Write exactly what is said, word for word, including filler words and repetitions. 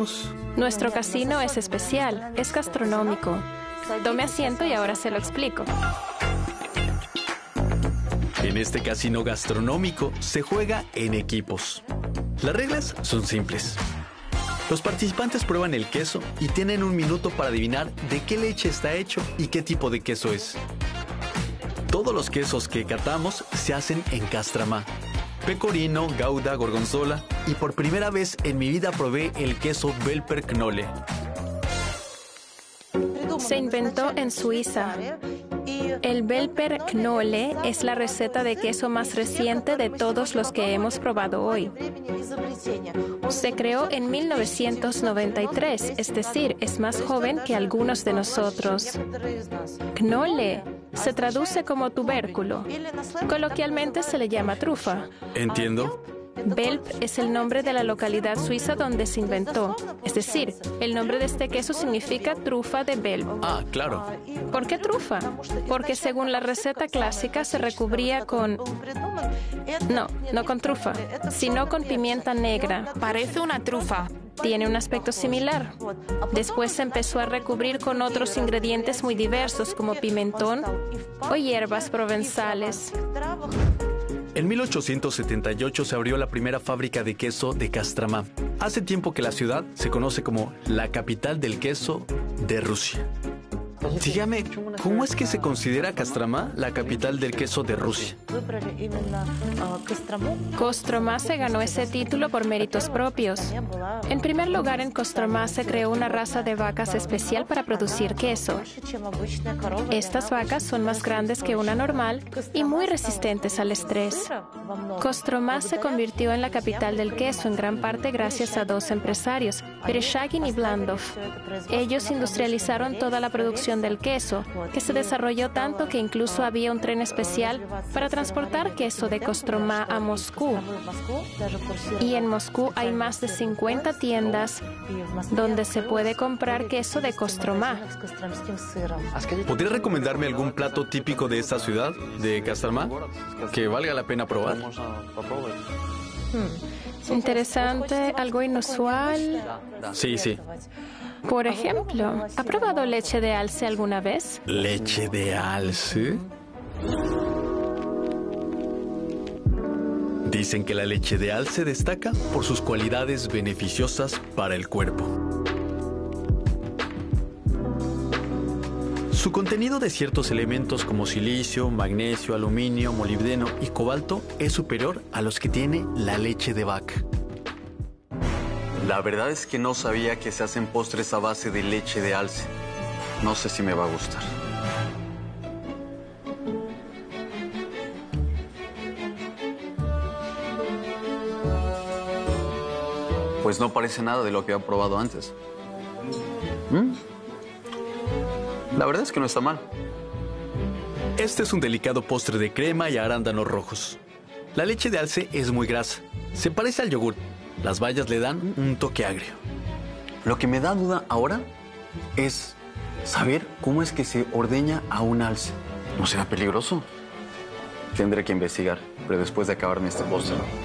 Bienvenidos. Nuestro casino es especial, es gastronómico. Tome asiento y ahora se lo explico. En este casino gastronómico se juega en equipos. Las reglas son simples. Los participantes prueban el queso y tienen un minuto para adivinar de qué leche está hecho y qué tipo de queso es. Todos los quesos que catamos se hacen en Castrama. Pecorino, Gouda, Gorgonzola y por primera vez en mi vida probé el queso Belper Knolle. Se inventó en Suiza. El Belper Knolle es la receta de queso más reciente de todos los que hemos probado hoy. Se creó en mil novecientos noventa y tres, es decir, es más joven que algunos de nosotros. Knolle se traduce como tubérculo. Coloquialmente se le llama trufa. Entiendo. Belp es el nombre de la localidad suiza donde se inventó. Es decir, el nombre de este queso significa trufa de Belp. Ah, claro. ¿Por qué trufa? Porque según la receta clásica se recubría con... No, no con trufa, sino con pimienta negra. Parece una trufa. Tiene un aspecto similar. Después se empezó a recubrir con otros ingredientes muy diversos como pimentón o hierbas provenzales. En mil ochocientos setenta y ocho se abrió la primera fábrica de queso de Castrama. Hace tiempo que la ciudad se conoce como la capital del queso de Rusia. Dígame, ¿cómo es que se considera Castrama la capital del queso de Rusia? Kostromá se ganó ese título por méritos propios. En primer lugar, en Kostromá se creó una raza de vacas especial para producir queso. Estas vacas son más grandes que una normal y muy resistentes al estrés. Kostromá se convirtió en la capital del queso en gran parte gracias a dos empresarios, Vereshchagin y Blandov. Ellos industrializaron toda la producción del queso, que se desarrolló tanto que incluso había un tren especial para transportar queso de Kostromá a Moscú. Y en Moscú hay más de cincuenta tiendas donde se puede comprar queso de Kostromá. ¿Podría recomendarme algún plato típico de esta ciudad, de Castrama, que valga la pena probar? Interesante, algo inusual. Sí, sí. Por ejemplo, ¿ha probado leche de alce alguna vez? ¿Leche de alce? Dicen que la leche de alce destaca por sus cualidades beneficiosas para el cuerpo. Su contenido de ciertos elementos como silicio, magnesio, aluminio, molibdeno y cobalto es superior a los que tiene la leche de vaca. La verdad es que no sabía que se hacen postres a base de leche de alce. No sé si me va a gustar. Pues no parece nada de lo que he probado antes. ¿Mm? La verdad es que no está mal. Este es un delicado postre de crema y arándanos rojos. La leche de alce es muy grasa. Se parece al yogur. Las bayas le dan un toque agrio. Lo que me da duda ahora es saber cómo es que se ordeña a un alce. ¿No será peligroso? Tendré que investigar, pero después de acabarme este postre.